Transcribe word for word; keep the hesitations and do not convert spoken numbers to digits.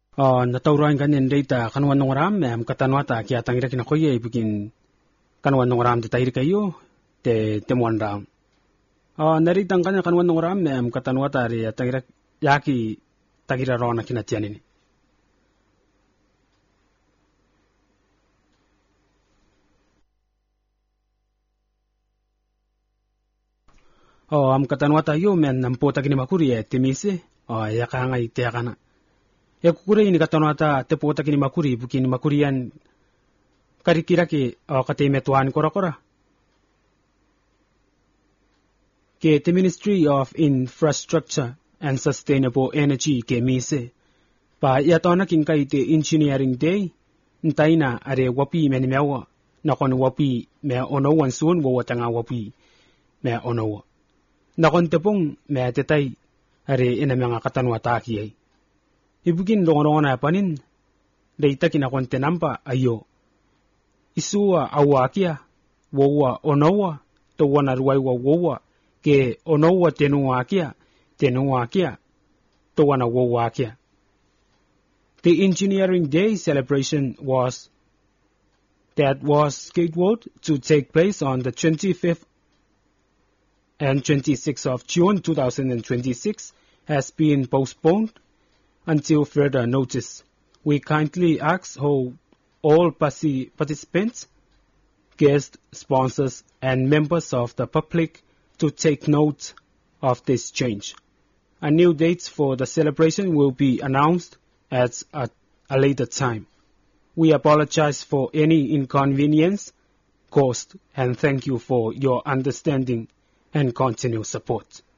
Oh, natauruan kanin data kanwan nongram em katanwata kia tangira kina koye bikin kanwan nongram de tairi kayo te temuan ram. Oh, nari tangkanya kanwan nongram em katanwata ri tangira yaki tagira rona kina tianini. Oh, am katanwata yo men nampo tagini makuri e temise. Oh, yakanga ite yakana. Ya kukure ini katanwata te pota kini makuri bukin makurian karikira ki uh, kate metuan kora kora ke the Ministry of Infrastructure and Sustainable Energy ke mise pa ya tona kin kai te engineering day ntaina are wapi meni mewa na kon wapi me ono wan sun wo watanga wapi me ono na kon tepong me te tai are ina mga katanwata ki ai ibugin dongon na panin data kina kon tenampa ayo isua awakia wowa onowa to wana ruaiwa wowa ke onowa tenuakia tenuakia to wana wowakia. The engineering day celebration was that was scheduled to take place on the twenty-fifth and twenty-sixth of June two thousand twenty-six has been postponed until further notice. We kindly ask all participants, guests, sponsors, and members of the public to take note of this change. A new date for the celebration will be announced at a, a later time. We apologize for any inconvenience caused and thank you for your understanding and continued support.